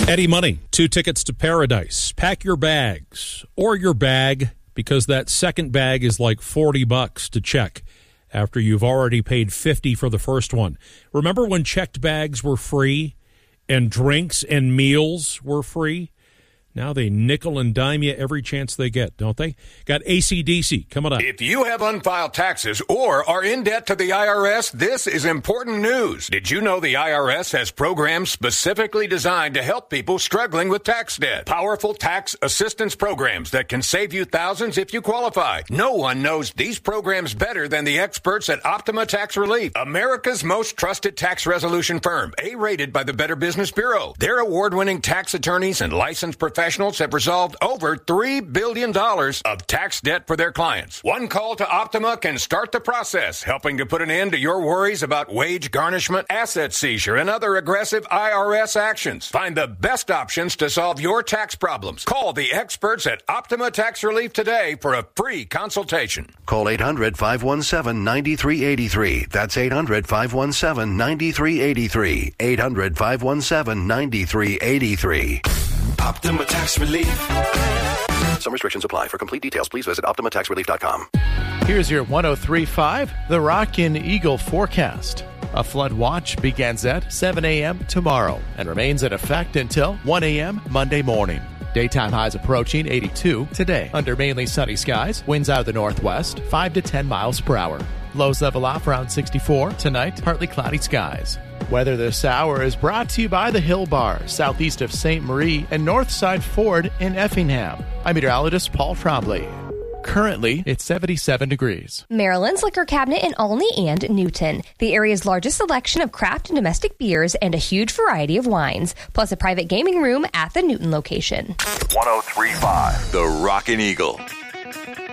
Eddie Money, 2 tickets to Paradise. Pack your bags or your bag, because that second bag is like $40 to check after you've already paid $50 for the first one. Remember when checked bags were free and drinks and meals were free? Now they nickel and dime you every chance they get, don't they? Got AC/DC coming up. If you have unfiled taxes or are in debt to the IRS, this is important news. Did you know the IRS has programs specifically designed to help people struggling with tax debt? Powerful tax assistance programs that can save you thousands if you qualify. No one knows these programs better than the experts at Optima Tax Relief, America's most trusted tax resolution firm, A-rated by the Better Business Bureau. Their award-winning tax attorneys and licensed professionals have resolved over $3 billion of tax debt for their clients. One call to Optima can start the process, helping to put an end to your worries about wage garnishment, asset seizure, and other aggressive IRS actions. Find the best options to solve your tax problems. Call the experts at Optima Tax Relief today for a free consultation. Call 800-517-9383. That's 800-517-9383. 800-517-9383. Optima Tax Relief. Some restrictions apply. For complete details, please visit OptimaTaxRelief.com. Here's your 103.5, the Rockin' Eagle forecast. A flood watch begins at 7 a.m. tomorrow and remains in effect until 1 a.m. Monday morning. Daytime highs approaching 82 today. Under mainly sunny skies, winds out of the northwest, 5 to 10 miles per hour. Lows level off around 64. Tonight, partly cloudy skies. Weather this hour is brought to you by the Hill Bar, southeast of St. Marie and Northside Ford in Effingham. I'm meteorologist Paul Trombley. Currently, it's 77 degrees. Maryland's Liquor Cabinet in Olney and Newton. The area's largest selection of craft and domestic beers and a huge variety of wines, plus a private gaming room at the Newton location. 103.5, the Rockin' Eagle.